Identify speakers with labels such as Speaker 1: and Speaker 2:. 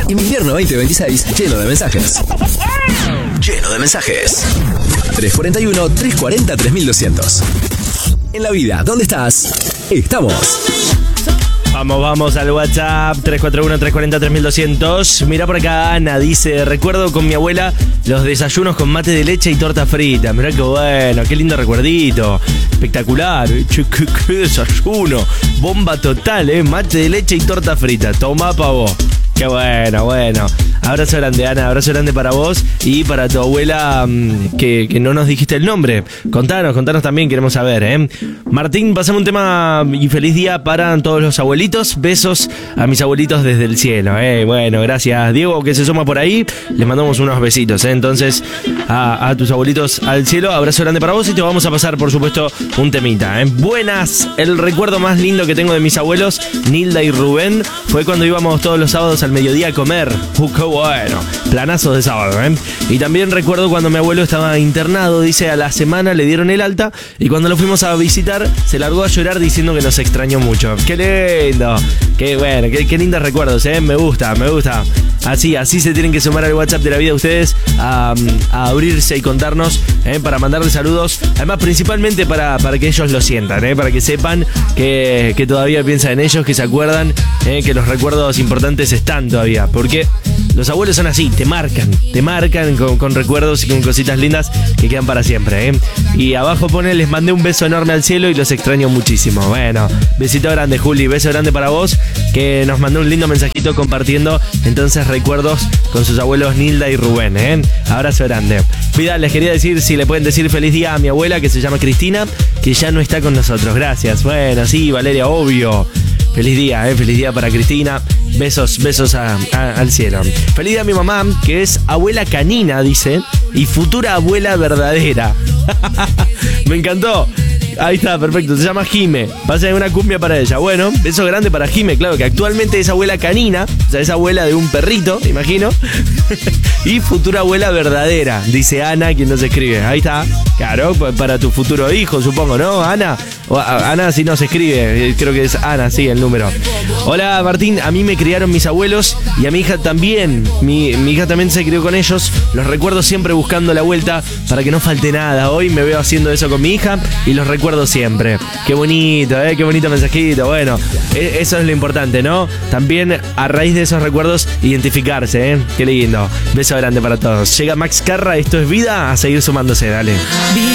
Speaker 1: Invierno 2026, lleno de mensajes. Lleno de mensajes. 341-340-3200. En la vida, ¿dónde estás? Estamos.
Speaker 2: Vamos al WhatsApp 341-340-3200. Mirá por acá, Ana dice: recuerdo con mi abuela los desayunos con mate de leche y torta frita. Mirá qué bueno, qué lindo recuerdito. Espectacular, qué desayuno. Bomba total, mate de leche y torta frita. Toma pa' vos. Qué bueno. Abrazo grande, Ana, abrazo grande para vos y para tu abuela, que no nos dijiste el nombre. Contanos también, queremos saber, Martín, pasame un tema y feliz día para todos los abuelitos. Besos a mis abuelitos desde el cielo, Bueno, gracias, Diego, que se suma por ahí. Les mandamos unos besitos, Entonces, a tus abuelitos al cielo, abrazo grande para vos y te vamos a pasar, por supuesto, un temita, Buenas, el recuerdo más lindo que tengo de mis abuelos, Nilda y Rubén, fue cuando íbamos todos los sábados al mediodía a comer. ¡Qué bueno! Planazos de sábado, Y también recuerdo cuando mi abuelo estaba internado, dice, a la semana le dieron el alta y cuando lo fuimos a visitar se largó a llorar diciendo que nos extrañó mucho. ¡Qué lindo! ¡Qué bueno! ¡Qué lindos recuerdos, Me gusta. Así se tienen que sumar al WhatsApp de la vida ustedes a abrirse y contarnos, para mandarles saludos. Además, principalmente para que ellos lo sientan, para que sepan que todavía piensan en ellos, que se acuerdan, que los recuerdos importantes están todavía. Porque los abuelos son así, te marcan con recuerdos y con cositas lindas que quedan para siempre, Y abajo pone: les mandé un beso enorme al cielo y los extraño muchísimo. Bueno, besito grande, Juli, beso grande para vos, que nos mandó un lindo mensajito compartiendo entonces recuerdos con sus abuelos Nilda y Rubén, Abrazo grande. Cuidado, les quería decir si le pueden decir feliz día a mi abuela, que se llama Cristina, que ya no está con nosotros. Gracias. Bueno, sí, Valeria, obvio. Feliz día para Cristina. Besos al cielo. Feliz día a mi mamá, que es abuela canina, dice, y futura abuela verdadera. Me encantó. Ahí está, perfecto. Se llama Jime. Pasa una cumbia para ella. Bueno, beso grande para Jime, claro, que actualmente es abuela canina. O sea, es abuela de un perrito, imagino. Y futura abuela verdadera, dice Ana, quien nos escribe. Ahí está. Claro, para tu futuro hijo, supongo, ¿no, Ana? Ana sí nos escribe. Creo que es Ana, sí, el número. Hola, Martín. A mí me criaron mis abuelos y a mi hija también. Mi hija también se crió con ellos. Los recuerdo siempre buscando la vuelta para que no falte nada. Hoy me veo haciendo eso con mi hija y los recuerdo siempre. Qué bonito, qué bonito mensajito. Bueno, eso es lo importante, ¿no? También a raíz de esos recuerdos identificarse, Qué lindo. Beso grande para todos. Llega Max Carra, esto es vida, a seguir sumándose, dale.